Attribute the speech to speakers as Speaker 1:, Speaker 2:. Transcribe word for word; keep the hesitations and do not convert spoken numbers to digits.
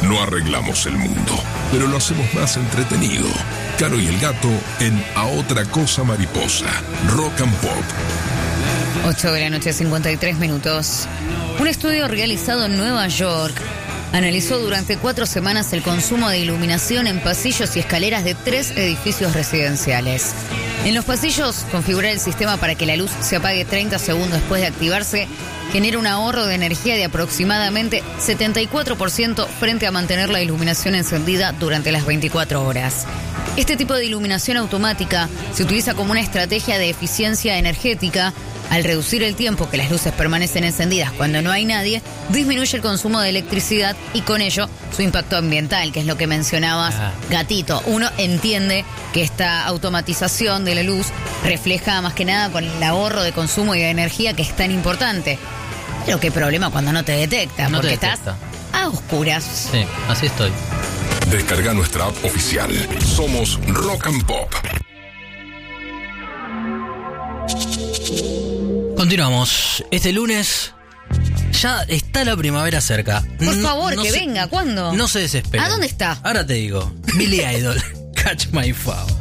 Speaker 1: No arreglamos el mundo, pero lo hacemos más entretenido. Caro y el Gato en A Otra Cosa Mariposa. Rock and Pop.
Speaker 2: ocho de la noche, cincuenta y tres minutos. Un estudio realizado en Nueva York analizó durante cuatro semanas el consumo de iluminación en pasillos y escaleras de tres edificios residenciales. En los pasillos, configurar el sistema para que la luz se apague treinta segundos después de activarse genera un ahorro de energía de aproximadamente setenta y cuatro por ciento frente a mantener la iluminación encendida durante las veinticuatro horas. Este tipo de iluminación automática se utiliza como una estrategia de eficiencia energética. Al reducir el tiempo que las luces permanecen encendidas cuando no hay nadie, disminuye el consumo de electricidad y con ello su impacto ambiental, que es lo que mencionabas, ah. Gatito. Uno entiende que esta automatización de la luz refleja más que nada con el ahorro de consumo y de energía que es tan importante. Pero qué problema cuando no te detecta,
Speaker 3: no
Speaker 2: porque
Speaker 3: te detecta.
Speaker 2: Estás a oscuras.
Speaker 3: Sí, así estoy.
Speaker 1: Descarga nuestra app oficial. Somos Rock and Pop.
Speaker 3: Continuamos. Este lunes ya está la primavera cerca.
Speaker 2: Por
Speaker 3: no,
Speaker 2: favor,
Speaker 3: no
Speaker 2: que
Speaker 3: se,
Speaker 2: venga. ¿Cuándo?
Speaker 3: No se desesperen.
Speaker 2: ¿A dónde está?
Speaker 3: Ahora te digo. Billy Idol. Catch My Fire.